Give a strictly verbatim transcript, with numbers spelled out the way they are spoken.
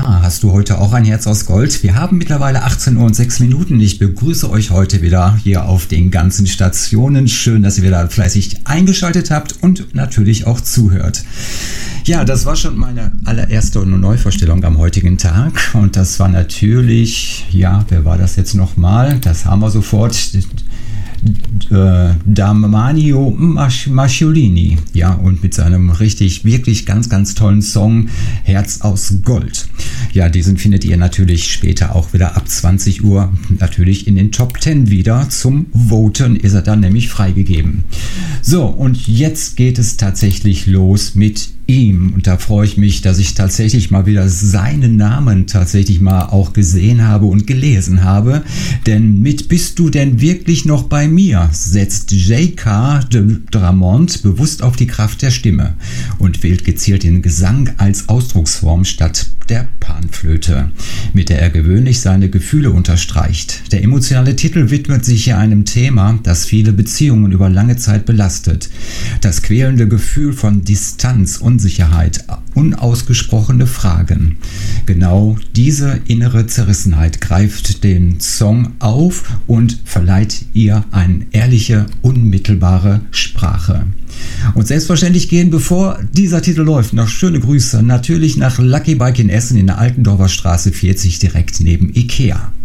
Ja, hast du heute auch ein Herz aus Gold? Wir haben mittlerweile achtzehn Uhr und sechs Minuten. Ich begrüße euch heute wieder hier auf den ganzen Stationen. Schön, dass ihr wieder fleißig eingeschaltet habt und natürlich auch zuhört. Ja, das war schon meine allererste Neuvorstellung am heutigen Tag. Und das war natürlich, ja, wer war das jetzt nochmal? Das haben wir sofort. Äh, Damanio Masciolini, ja, und mit seinem richtig, wirklich ganz, ganz tollen Song Herz aus Gold. Ja, diesen findet ihr natürlich später auch wieder ab zwanzig Uhr natürlich in den Top zehn wieder. Zum Voten ist er dann nämlich freigegeben. So, und jetzt geht es tatsächlich los mit ihm. Und da freue ich mich, dass ich tatsächlich mal wieder seinen Namen tatsächlich mal auch gesehen habe und gelesen habe. Denn mit Bist du denn wirklich noch bei mir setzt J K de Dramont bewusst auf die Kraft der Stimme und wählt gezielt den Gesang als Ausdrucksform statt der Panflöte, mit der er gewöhnlich seine Gefühle unterstreicht. Der emotionale Titel widmet sich hier einem Thema, das viele Beziehungen über lange Zeit belastet. Das quälende Gefühl von Distanz, Unsicherheit, unausgesprochene Fragen. Genau diese innere Zerrissenheit greift den Song auf und verleiht ihr eine ehrliche, unmittelbare Sprache. Und selbstverständlich gehen, bevor dieser Titel läuft, noch schöne Grüße natürlich nach Lucky Bike in Essen in der Altendorfer Straße vierzig direkt neben Ikea.